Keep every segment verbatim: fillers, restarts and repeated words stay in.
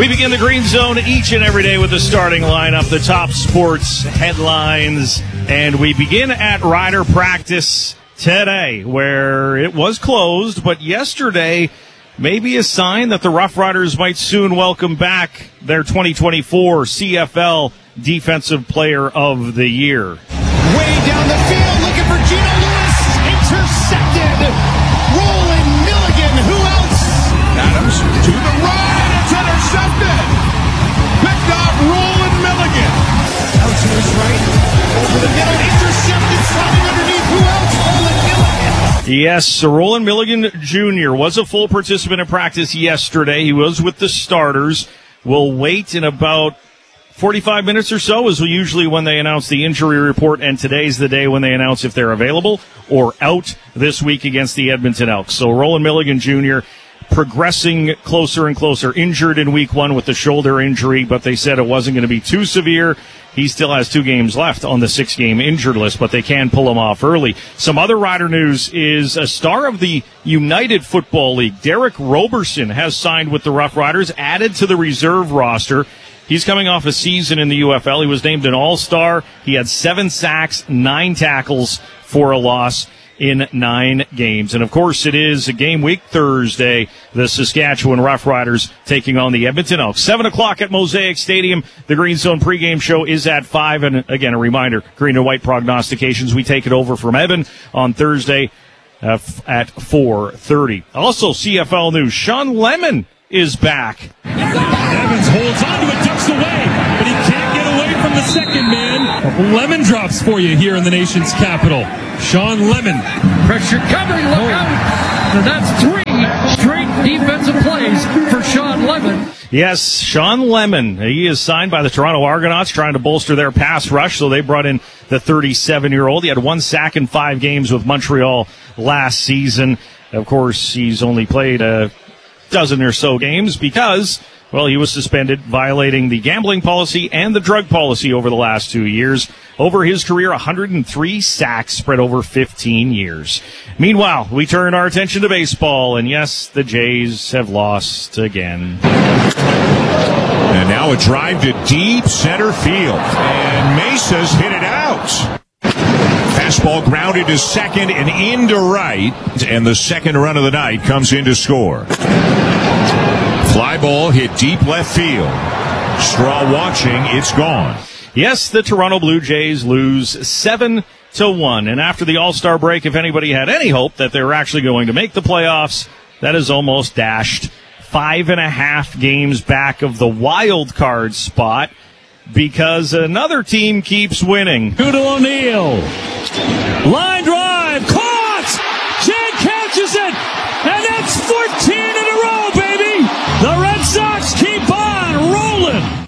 We begin the Green Zone each and every day with the starting lineup, the top sports headlines, and we begin at Rider practice today, where it was closed, but yesterday maybe a sign that the Rough Riders might soon welcome back their twenty twenty-four C F L Defensive Player of the Year. Way down the field, looking for Gino Lewis, intercepted. Roland Milligan, who else? Adams to the right, it's intercepted. Picked off Roland Milligan. Out to his right, over the middle, intercepted, sliding underneath, who else? Roland Milligan. Yes, Roland Milligan Junior was a full participant in practice yesterday. He was with the starters. We'll wait in about forty-five minutes or so is usually when they announce the injury report, and today's the day when they announce if they're available or out this week against the Edmonton Elks. So Roland Milligan Junior progressing closer and closer, injured in week one with the shoulder injury, but they said it wasn't going to be too severe. He still has two games left on the six-game injured list, but they can pull him off early. Some other Rider news is a star of the United Football League, Derek Roberson, has signed with the Rough Riders, added to the reserve roster. He's coming off a season in the U F L. He was named an all-star. He had seven sacks, nine tackles for a loss in nine games. And, of course, it is a game week Thursday. The Saskatchewan Rough Riders taking on the Edmonton Elks. seven o'clock at Mosaic Stadium. The Green Zone pregame show is at five. And, again, a reminder, green and white prognostications. We take it over from Evan on Thursday uh, at four thirty. Also, C F L news. Shawn Lemon is back. Evans holds on to it, ducks away, but he can't get away from the second man. Lemon drops for you here in the nation's capital. Shawn Lemon. Pressure covering, look out. And that's three straight defensive plays for Shawn Lemon. Yes, Shawn Lemon. He is signed by the Toronto Argonauts, trying to bolster their pass rush, so they brought in the thirty-seven-year-old. He had one sack in five games with Montreal last season. Of course, he's only played a dozen or so games because, well, he was suspended, violating the gambling policy and the drug policy over the last two years. Over his career, one hundred three sacks spread over fifteen years. Meanwhile, we turn our attention to baseball, and yes, the Jays have lost again. And now a drive to deep center field. And Mesa's hit it out. Fastball grounded to second and into right. And the second run of the night comes in to score. Fly ball hit deep left field. Straw watching, it's gone. Yes, the Toronto Blue Jays lose seven to one. And after the All-Star break, if anybody had any hope that they were actually going to make the playoffs, that is almost dashed. Five and a half games back of the wild card spot because another team keeps winning. Noodle O'Neill. Line drive. Caught! Jan catches it! And that's fourteen in a row, baby! The Red Sox keep on rolling!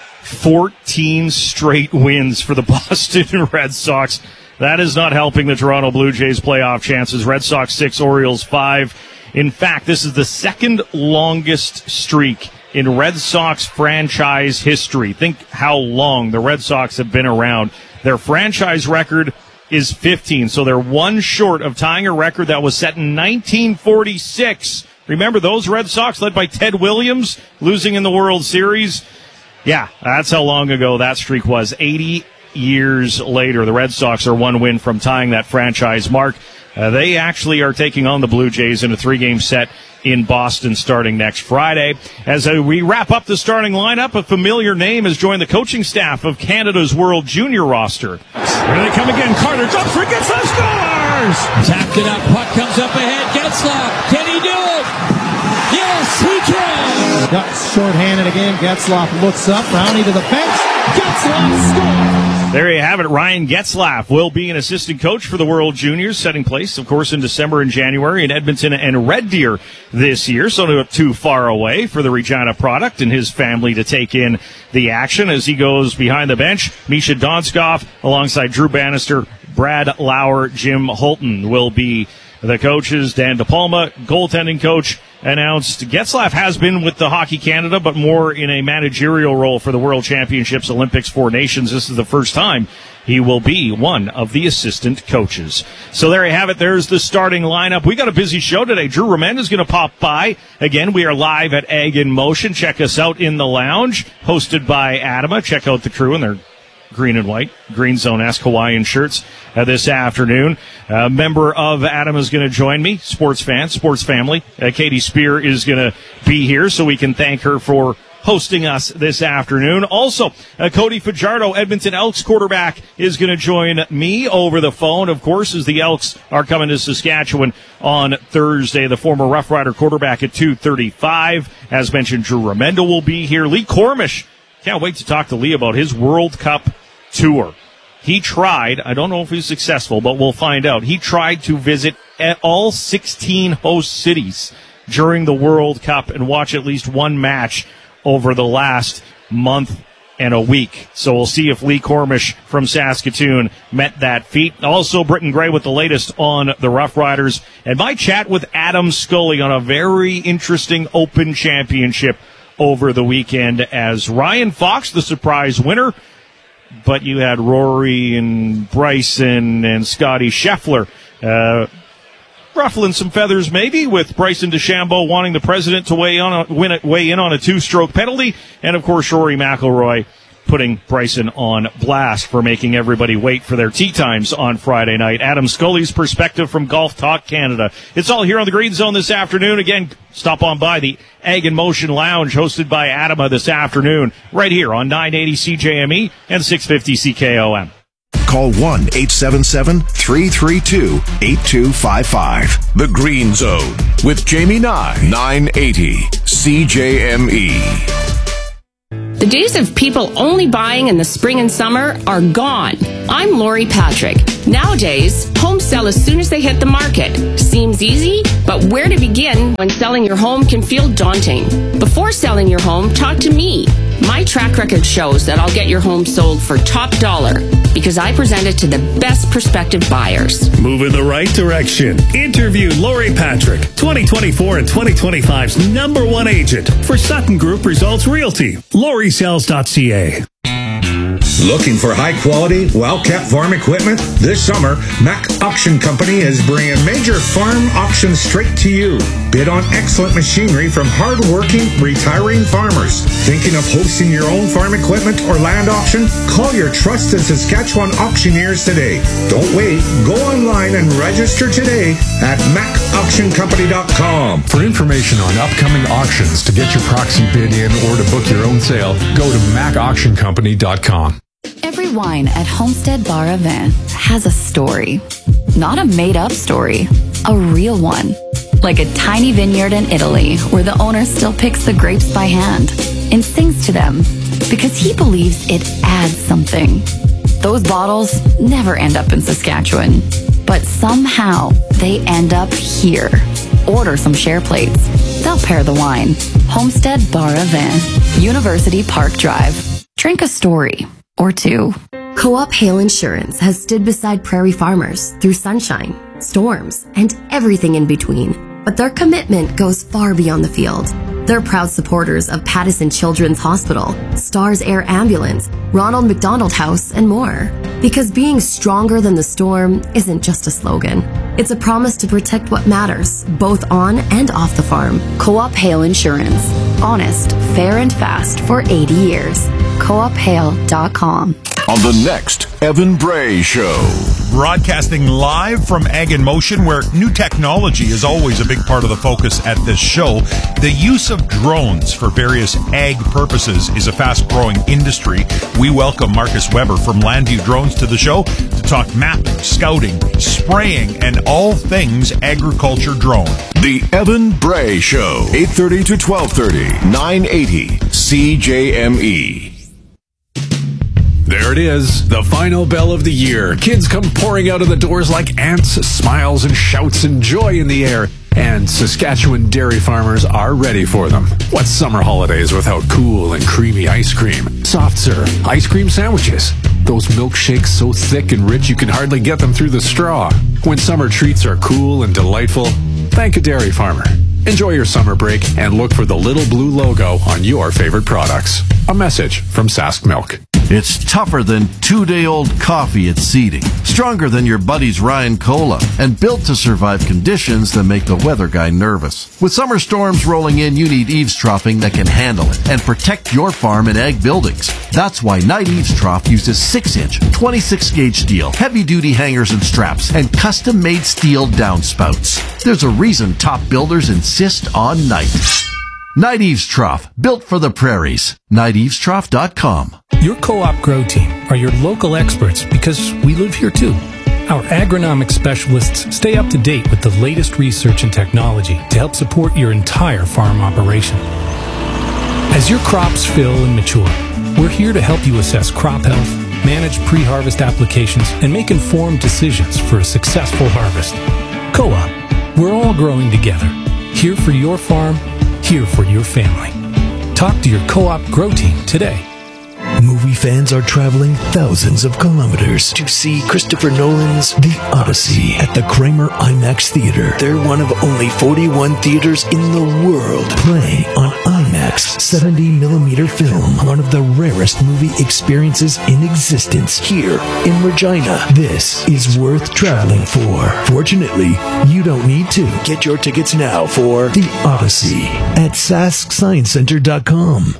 fourteen straight wins for the Boston Red Sox. That is not helping the Toronto Blue Jays playoff chances. Red Sox six, Orioles five. In fact, this is the second longest streak in Red Sox franchise history. Think how long the Red Sox have been around. Their franchise record is fifteen, so they're one short of tying a record that was set in nineteen forty-six. Remember those Red Sox led by Ted Williams losing in the World Series? Yeah, that's how long ago that streak was. eighty years later, the Red Sox are one win from tying that franchise mark. Uh, they actually are taking on the Blue Jays in a three-game set in Boston starting next Friday. As uh, we wrap up the starting lineup, a familiar name has joined the coaching staff of Canada's World Junior roster. Here they come again. Carter jumps for Getzlaf, scores! Tapped it up, puck comes up ahead. Getzlaf, can he do it? Yes, he can! Got short-handed again. Getzlaf looks up, Brownie to the fence. Getzlaf scores! There you have it. Ryan Getzlaf will be an assistant coach for the World Juniors, setting place, of course, in December and January in Edmonton and Red Deer this year, so not too far away for the Regina product and his family to take in the action as he goes behind the bench. Misha Donskoff alongside Drew Bannister, Brad Lauer, Jim Holton will be the coaches. Dan DePalma, goaltending coach, announced Getzlaf has been with the Hockey Canada, but more in a managerial role for the World Championships, Olympics, Four Nations. This is the first time he will be one of the assistant coaches. So there you have it. There's the starting lineup. We got a busy show today. Drew Remenda is going to pop by. Again, we are live at Ag in Motion. Check us out in the lounge, hosted by Adama. Check out the crew and their green and white, Green Zone-esque Hawaiian shirts uh, this afternoon. A member of Adama is going to join me, sports fan, sports family. Uh, Katie Spear is going to be here, so we can thank her for hosting us this afternoon. Also, uh, Cody Fajardo, Edmonton Elks quarterback, is going to join me over the phone, of course, as the Elks are coming to Saskatchewan on Thursday. The former Rough Rider quarterback at two thirty-five. As mentioned, Drew Remenda will be here. Lee Cormish, can't wait to talk to Lee about his World Cup tour. He tried, I don't know if he's successful, but we'll find out. He tried to visit at all sixteen host cities during the World Cup and watch at least one match over the last month and a week. So we'll see if Lee Cormish from Saskatoon met that feat. Also, Britton Gray with the latest on the Rough Riders. And my chat with Adam Scully on a very interesting Open Championship over the weekend as Ryan Fox, the surprise winner. But you had Rory and Bryson and Scotty Scheffler uh, ruffling some feathers maybe, with Bryson DeChambeau wanting the president to weigh, on a, win a, weigh in on a two-stroke penalty. And, of course, Rory McIlroy putting Bryson on blast for making everybody wait for their tee times on Friday night. Adam Scully's perspective from Golf Talk Canada. It's all here on the Green Zone this afternoon. Again, stop on by the Ag in Motion Lounge hosted by Adama this afternoon right here on nine eighty C J M E and six fifty C K O M. Call one eight seven seven, three three two, eight two five five. The Green Zone with Jamie Nye, nine eighty C J M E. The days of people only buying in the spring and summer are gone. I'm Lori Patrick. Nowadays, homes sell as soon as they hit the market. Seems easy, but where to begin when selling your home can feel daunting? Before selling your home, talk to me. My track record shows that I'll get your home sold for top dollar because I present it to the best prospective buyers. Move in the right direction. Interview Lori Patrick, twenty twenty-four and twenty twenty-five's number one agent for Sutton Group Results Realty. Lori Sells dot C A. Looking for high-quality, well-kept farm equipment? This summer, Mack Auction Company is bringing major farm auctions straight to you. Bid on excellent machinery from hard-working, retiring farmers. Thinking of hosting your own farm equipment or land auction? Call your trusted Saskatchewan auctioneers today. Don't wait. Go online and register today at mack auction company dot com. For information on upcoming auctions, to get your proxy bid in, or to book your own sale, go to mack auction company dot com. Every wine at Homestead Bar Avant has a story. Not a made-up story, a real one. Like a tiny vineyard in Italy where the owner still picks the grapes by hand and sings to them because he believes it adds something. Those bottles never end up in Saskatchewan, but somehow they end up here. Order some share plates. They'll pair the wine. Homestead Bar Avant, University Park Drive. Drink a story or two. Co-op Hail Insurance has stood beside prairie farmers through sunshine, storms, and everything in between. But their commitment goes far beyond the field. They're proud supporters of Pattison Children's Hospital, Stars Air Ambulance, Ronald McDonald House, and more. Because being stronger than the storm isn't just a slogan. It's a promise to protect what matters, both on and off the farm. Co-op Hail Insurance. Honest, fair, and fast for eighty years. co op hail dot com. On the next Evan Bray Show. Broadcasting live from Ag in Motion, where new technology is always a big part of the focus at this show. The use of drones for various ag purposes is a fast-growing industry. We welcome Marcus Weber from Landview Drones to the show to talk mapping, scouting, spraying, and all things agriculture drone. The Evan Bray Show, eight thirty to twelve thirty, nine eighty C J M E. There it is, the final bell of the year. Kids come pouring out of the doors like ants, smiles and shouts and joy in the air. And Saskatchewan dairy farmers are ready for them. What's summer holidays without cool and creamy ice cream, soft serve, ice cream sandwiches? Those milkshakes so thick and rich you can hardly get them through the straw. When summer treats are cool and delightful, thank a dairy farmer. Enjoy your summer break and look for the little blue logo on your favorite products. A message from Sask Milk. It's tougher than two-day-old coffee at seeding, stronger than your buddy's Ryan Cola, and built to survive conditions that make the weather guy nervous. With summer storms rolling in, you need eaves troughing that can handle it and protect your farm and ag buildings. That's why Knight Eaves Trough uses six-inch, twenty-six gauge steel, heavy-duty hangers and straps, and custom-made steel downspouts. There's a reason top builders insist on Knight. Knight Eaves Trough, built for the prairies. Knight Eaves Trough dot com. Your Co-op Grow Team are your local experts because we live here too. Our agronomic specialists stay up to date with the latest research and technology to help support your entire farm operation. As your crops fill and mature, we're here to help you assess crop health, manage pre-harvest applications, and make informed decisions for a successful harvest. Co-op, we're all growing together. Here for your farm, here for your family. Talk to your Co-op Grow Team today. Movie fans are traveling thousands of kilometers to see Christopher Nolan's The Odyssey at the Kramer IMAX Theater. They're one of only forty-one theaters in the world playing on IMAX seventy millimeter film, one of the rarest movie experiences in existence here in Regina. This is worth traveling for. Fortunately, you don't need to. Get your tickets now for The Odyssey at sask science center dot com.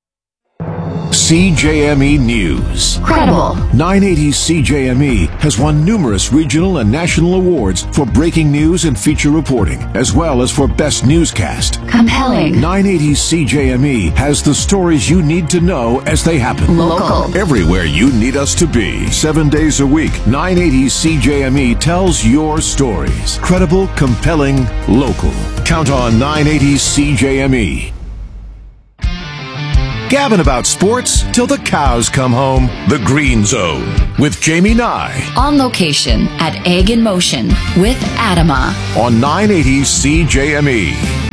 C J M E News. Credible. nine eighty C J M E has won numerous regional and national awards for breaking news and feature reporting, as well as for best newscast. Compelling. nine eighty C J M E has the stories you need to know as they happen. Local. Everywhere you need us to be. Seven days a week, nine eighty C J M E tells your stories. Credible, compelling, local. Count on nine eighty C J M E. Gabbing about sports till the cows come home. The Green Zone with Jamie Nye. On location at Egg in Motion with Adama. On nine eighty C J M E.